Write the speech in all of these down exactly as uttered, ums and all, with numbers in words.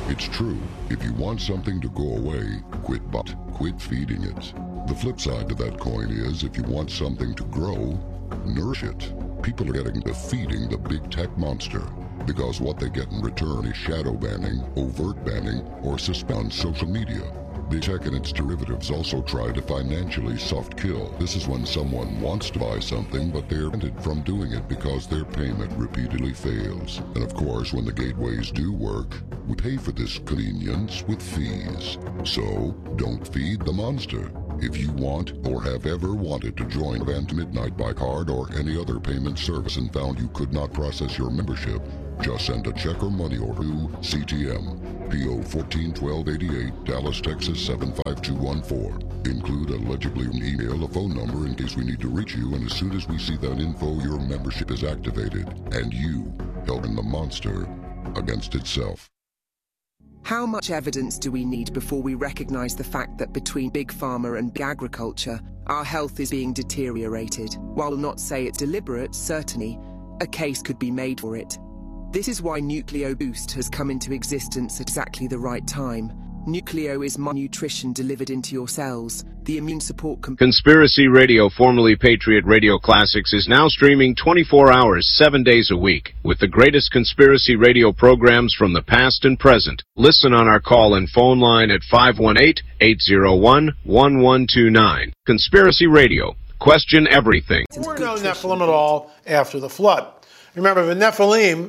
It's true, if you want something to go away, quit but quit feeding it. The flip side to that coin is, if you want something to grow, nourish it. People are getting to feeding the big tech monster, because what they get in return is shadow banning, overt banning, or suspend social media. Big tech and its derivatives also try to financially soft kill. This is when someone wants to buy something, but they're prevented from doing it because their payment repeatedly fails. And of course, when the gateways do work, we pay for this convenience with fees. So, don't feed the monster. If you want or have ever wanted to join Avant Midnight by card or any other payment service and found you could not process your membership, just send a check or money order to C T M, P O fourteen twelve eighty-eight, Dallas, Texas seven five two one four. Include a legibly an email, a phone number in case we need to reach you, and as soon as we see that info, your membership is activated, and you helping the monster against itself. How much evidence do we need before we recognize the fact that between Big Pharma and Big Agriculture, our health is being deteriorated? While we'll not say it's deliberate, certainly, a case could be made for it. This is why Nucleo Boost has come into existence at exactly the right time. Nucleo is nutrition delivered into your cells. The immune support... Conspiracy Radio, formerly Patriot Radio Classics, is now streaming twenty-four hours, seven days a week, with the greatest conspiracy radio programs from the past and present. Listen on our call and phone line at five one eight, eight zero one, one one two nine. Conspiracy Radio. Question everything. There were no Nephilim at all after the flood. Remember, the Nephilim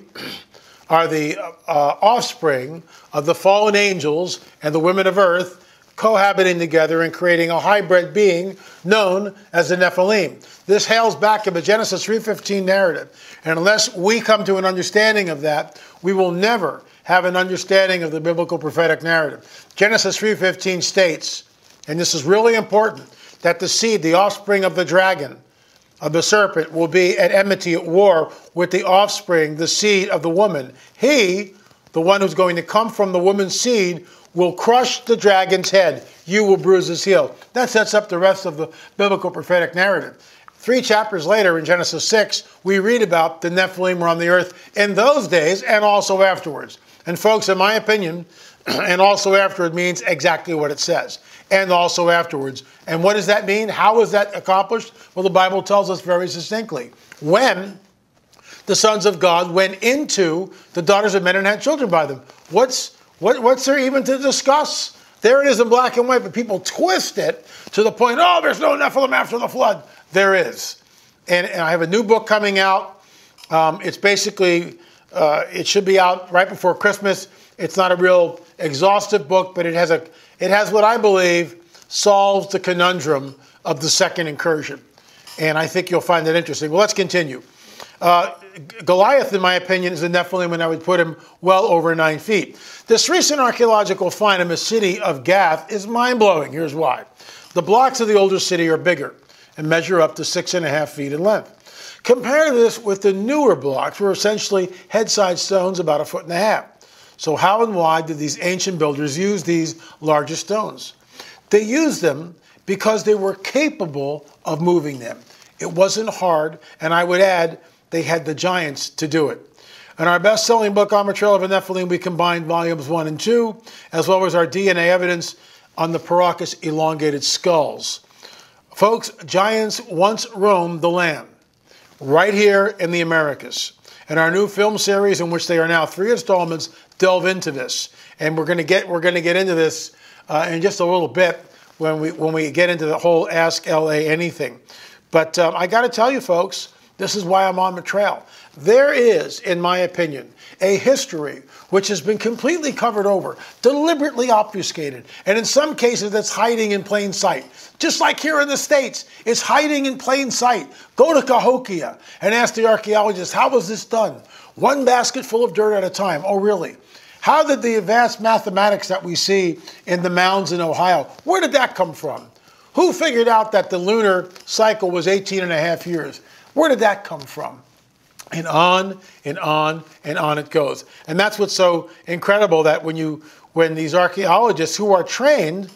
are the uh, offspring of the fallen angels and the women of earth cohabiting together and creating a hybrid being known as the Nephilim. This hails back to the Genesis three fifteen narrative. And unless we come to an understanding of that, we will never have an understanding of the biblical prophetic narrative. Genesis three fifteen states, and this is really important, that the seed, the offspring of the dragon, of the serpent, will be at enmity, at war with the offspring, the seed of the woman. He, the one who's going to come from the woman's seed, will crush the dragon's head. You will bruise his heel. That sets up the rest of the biblical prophetic narrative. Three chapters later in Genesis six, we read about the Nephilim were on the earth in those days and also afterwards. And folks, in my opinion, and also afterward means exactly what it says. And also afterwards. And what does that mean? How is that accomplished? Well, the Bible tells us very succinctly. When the sons of God went into the daughters of men and had children by them. What's what, what's there even to discuss? There it is in black and white, but people twist it to the point, oh, there's no Nephilim after the flood. There is. And, and I have a new book coming out. Um, it's basically, uh, it should be out right before Christmas. It's not a real exhaustive book, but it has a it has what I believe solves the conundrum of the second incursion. And I think you'll find that interesting. Well, let's continue. Uh, Goliath, in my opinion, is a Nephilim, and I would put him well over nine feet. This recent archaeological find in the city of Gath is mind-blowing. Here's why. The blocks of the older city are bigger and measure up to six and a half feet in length. Compare this with the newer blocks, which are essentially head-side stones about a foot and a half. So how and why did these ancient builders use these larger stones? They used them because they were capable of moving them. It wasn't hard, and I would add, they had the giants to do it. In our best-selling book, On the Trail of the Nephilim, we combined volumes one and two, as well as our D N A evidence on the Paracas elongated skulls. Folks, giants once roamed the land, right here in the Americas. And our new film series, in which they are now three installments, delve into this. And we're going to get we're going to get into this uh, in just a little bit when we when we get into the whole Ask L A Anything. But um, I got to tell you, folks, this is why I'm on the trail. There is, in my opinion, a history which has been completely covered over, deliberately obfuscated, and in some cases that's hiding in plain sight. Just like here in the States, it's hiding in plain sight. Go to Cahokia and ask the archaeologists, how was this done? One basket full of dirt at a time. Oh, really? How did the advanced mathematics that we see in the mounds in Ohio, where did that come from? Who figured out that the lunar cycle was eighteen and a half years? Where did that come from? And on and on and on it goes. And that's what's so incredible, that when you when these archaeologists who are trained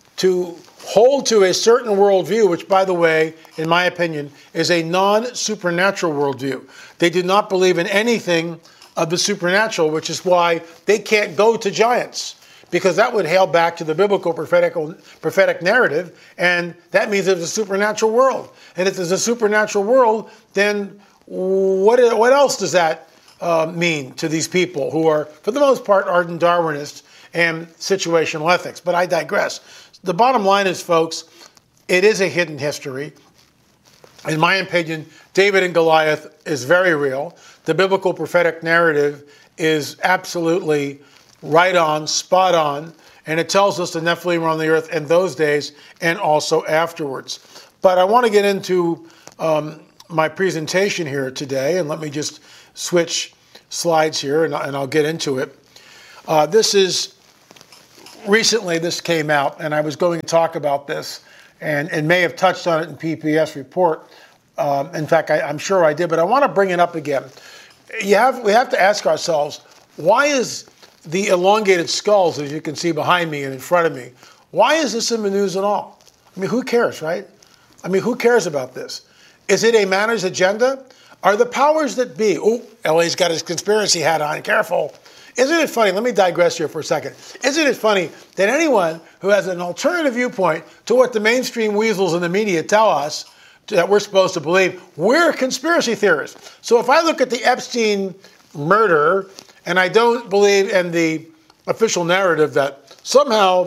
to hold to a certain worldview, which, by the way, in my opinion, is a non-supernatural worldview. They do not believe in anything of the supernatural, which is why they can't go to giants, because that would hail back to the biblical prophetic, prophetic narrative, and that means there's a supernatural world. And if there's a supernatural world, then what, what else does that uh, mean to these people who are, for the most part, ardent Darwinists and situational ethics? But I digress. The bottom line is, folks, it is a hidden history. In my opinion, David and Goliath is very real. The biblical prophetic narrative is absolutely right on, spot on, and it tells us the Nephilim were on the earth in those days and also afterwards. But I want to get into um, my presentation here today, and let me just switch slides here, and, and I'll get into it. Uh, this is, recently this came out, and I was going to talk about this, and, and may have touched on it in P P S report. Um, in fact, I, I'm sure I did, but I want to bring it up again. You have, we have to ask ourselves, why is the elongated skulls, as you can see behind me and in front of me, why is this in the news at all? I mean, who cares, right? I mean, who cares about this? Is it a manners agenda? Are the powers that be, oh, L A's got his conspiracy hat on, careful. Isn't it funny, let me digress here for a second. Isn't it funny that anyone who has an alternative viewpoint to what the mainstream weasels in the media tell us that we're supposed to believe, we're conspiracy theorists. So if I look at the Epstein murder, and I don't believe in the official narrative that somehow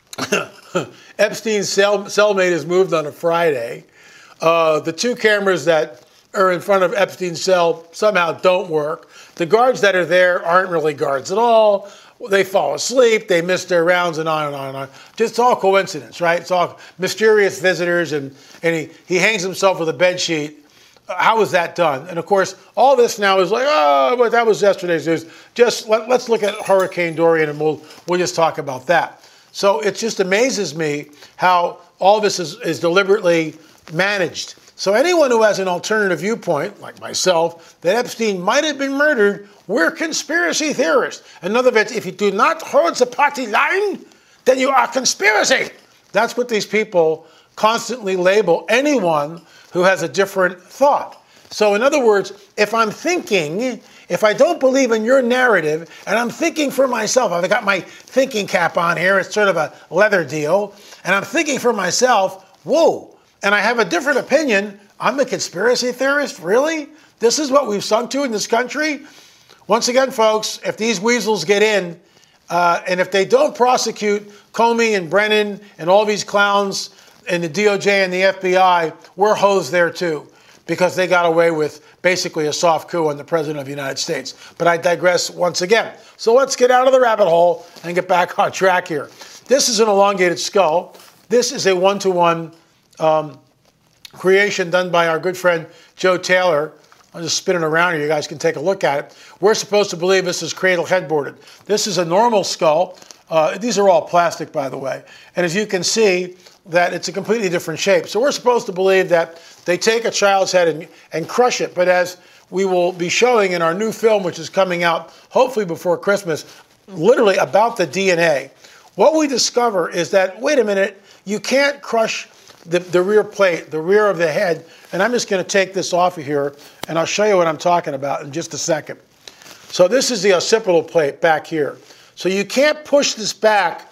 Epstein's cell, cellmate is moved on a Friday, uh, the two cameras that are in front of Epstein's cell somehow don't work, the guards that are there aren't really guards at all, they fall asleep, they miss their rounds, and on and on and on. Just all coincidence, right? It's all mysterious visitors, and, and he, he hangs himself with a bed sheet. How was that done? And of course, all this now is like, oh, but that was yesterday's news. Just let, let's look at Hurricane Dorian, and we'll we'll just talk about that. So it just amazes me how all this is, is deliberately managed. So anyone who has an alternative viewpoint, like myself, that Epstein might have been murdered, we're conspiracy theorists. In other words, if you do not hold the party line, then you are conspiracy. That's what these people constantly label anyone who has a different thought. So in other words, if I'm thinking, if I don't believe in your narrative, and I'm thinking for myself, I've got my thinking cap on here, it's sort of a leather deal, and I'm thinking for myself, whoa, and I have a different opinion, I'm a conspiracy theorist? Really? This is what we've sunk to in this country? Once again, folks, if these weasels get in, uh, and if they don't prosecute Comey and Brennan and all these clowns and the D O J and the F B I, we're hosed there too, because they got away with basically a soft coup on the President of the United States. But I digress once again. So let's get out of the rabbit hole and get back on track here. This is an elongated skull. This is a one-to-one um, creation done by our good friend Joe Taylor. I'll just spin it around here. You guys can take a look at it. We're supposed to believe this is cradle headboarded. This is a normal skull. Uh, these are all plastic, by the way. And as you can see, that it's a completely different shape. So we're supposed to believe that they take a child's head and, and crush it. But as we will be showing in our new film, which is coming out hopefully before Christmas, literally about the D N A, what we discover is that, wait a minute, you can't crush the, the rear plate, the rear of the head. And I'm just going to take this off of here, and I'll show you what I'm talking about in just a second. So this is the occipital plate back here. So you can't push this back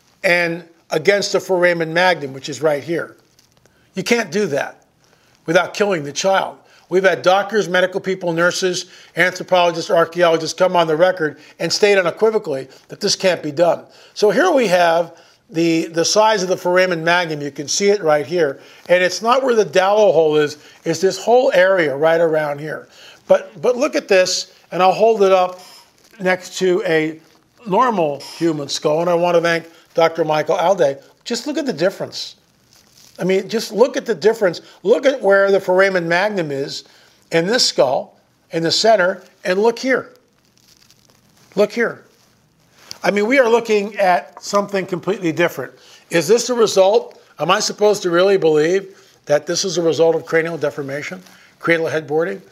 and against the foramen magnum, which is right here. You can't do that without killing the child. We've had doctors, medical people, nurses, anthropologists, archaeologists come on the record and state unequivocally that this can't be done. So here we have the, the size of the foramen magnum. You can see it right here. And it's not where the Dallow hole is, it's this whole area right around here. But, but look at this, and I'll hold it up next to a normal human skull, and I want to thank Doctor Michael Alday. Just look at the difference. I mean, just look at the difference. Look at where the foramen magnum is in this skull, in the center, and look here. Look here. I mean, we are looking at something completely different. Is this a result? Am I supposed to really believe that this is a result of cranial deformation, cradle headboarding?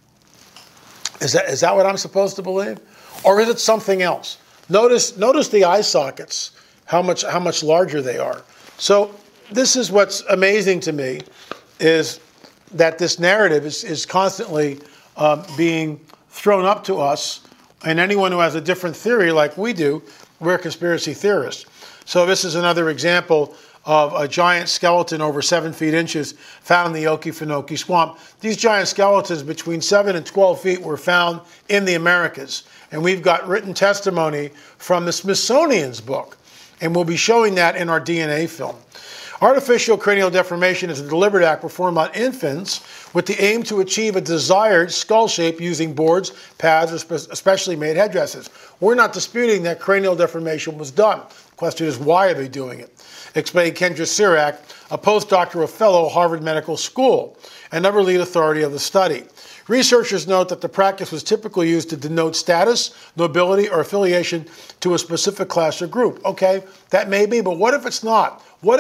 Is that, is that what I'm supposed to believe? Or is it something else? Notice, notice the eye sockets, how much, how much larger they are. So this is what's amazing to me, is that this narrative is, is constantly um, being thrown up to us And anyone who has a different theory like we do, we're conspiracy theorists. So this is another example of a giant skeleton over seven feet inches found in the Okefenokee Swamp. These giant skeletons between seven and twelve feet were found in the Americas. And we've got written testimony from the Smithsonian's book. And we'll be showing that in our D N A film. Artificial cranial deformation is a deliberate act performed on infants with the aim to achieve a desired skull shape using boards, pads, or spe- specially made headdresses. We're not disputing that cranial deformation was done. The question is, why are they doing it? Explained Kendra Sirac, a postdoctoral fellow at Harvard Medical School, another lead authority of the study. Researchers note that the practice was typically used to denote status, nobility, or affiliation to a specific class or group. Okay, that may be, but what if it's not?